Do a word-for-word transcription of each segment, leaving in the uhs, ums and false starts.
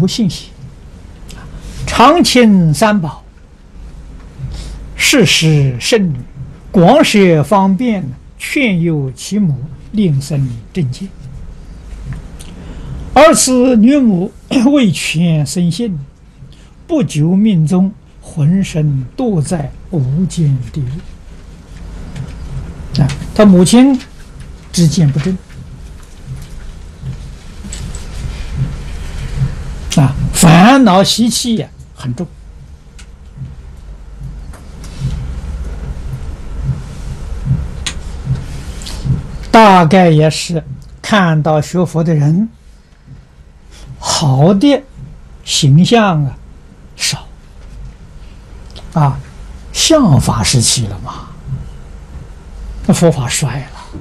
无信息，常亲三宝，事时甚女，广设方便，劝诱其母，令生正见。而此女母为权生性，不久命终，浑身堕在无间地狱。啊，他母亲知见不正，啊，烦恼习气呀很重。大概也是看到学佛的人好的形象啊少啊，相法时期了嘛，那佛法衰了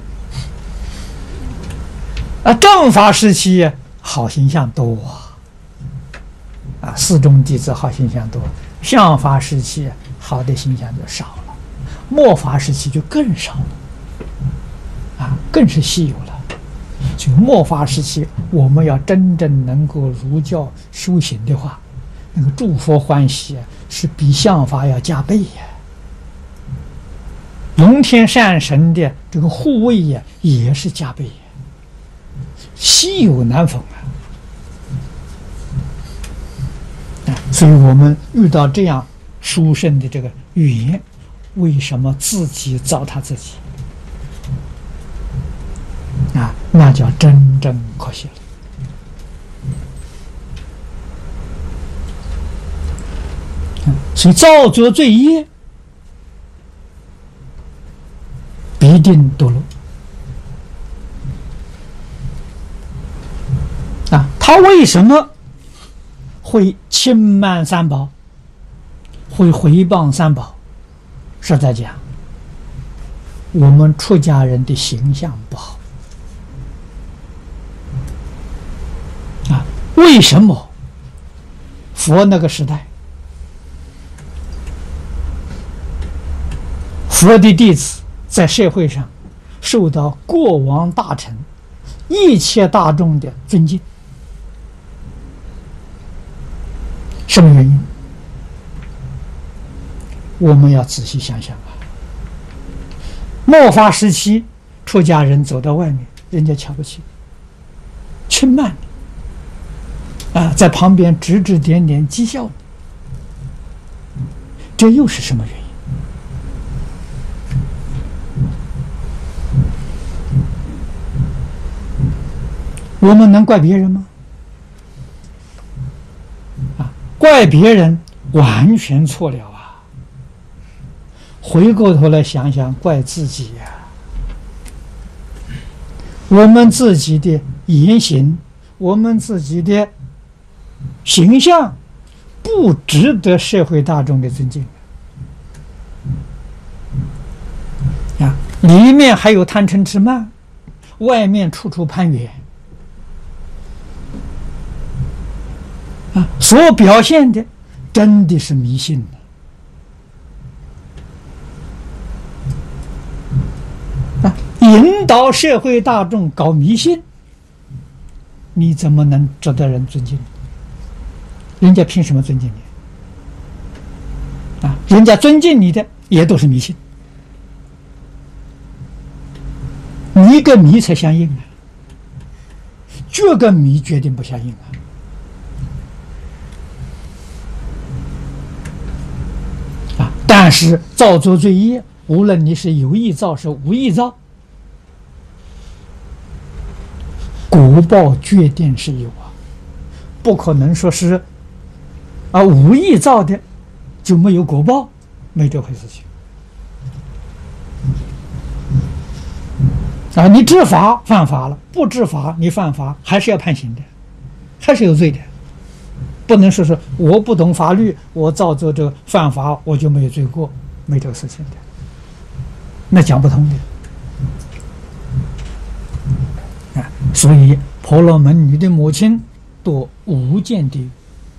啊，正法时期好形象多啊，啊，四众弟子好形象多，相法时期好的形象就少了，末法时期就更少了。啊，更是稀有了。就末法时期，我们要真正能够儒教修行的话，那个诸佛欢喜是比相法要加倍呀。龙天善神的这个护卫呀，也是加倍呀，稀有难逢啊！啊，所以我们遇到这样殊胜的这个缘，为什么自己糟蹋自己？啊，那叫真正可惜了。嗯、所以造作罪业，必定堕落。啊，他为什么会轻慢三宝，会毁谤三宝？是在讲我们出家人的形象不好。为什么佛那个时代，佛的弟子在社会上受到国王大臣一切大众的尊敬？什么原因？我们要仔细想想啊。末法时期，出家人走到外面，人家瞧不起，轻慢你。啊，在旁边指指点点讥笑你，这又是什么原因？我们能怪别人吗？啊，怪别人完全错了啊！回过头来想想，怪自己呀、啊！我们自己的言行，我们自己的形象不值得社会大众的尊敬啊！里面还有贪嗔痴慢，外面处处攀缘啊！所表现的真的是迷信的啊！引导社会大众搞迷信，你怎么能值得人尊敬？人家凭什么尊敬你？啊，人家尊敬你的也都是迷信，你跟迷才相应啊，这跟迷决定不相应啊！啊，但是造作罪业，无论你是有意造是无意造，果报决定是有啊，不可能说是。而无意造的就没有果报，没这回事情啊！你知法犯法了，不知法你犯法还是要判刑的，还是有罪的，不能说是我不懂法律，我造作这个犯法我就没有罪过，没这个事情的，那讲不通的啊！所以婆罗门女的母亲堕无间地狱。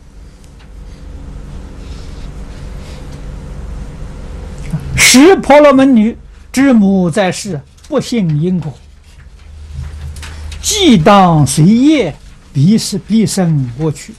十婆罗门女之母在世，不信因果，既当随业，必是必生我去。